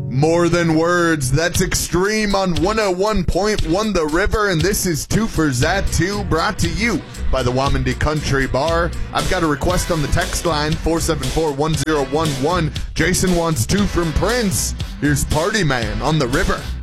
More Than Words, that's Extreme on 101.1 The River, and this is Two for Zat 2, brought to you by the Wamandi Country Bar. I've got a request on the text line, 474-1011. Jason wants two from Prince. Here's Party Man on The River.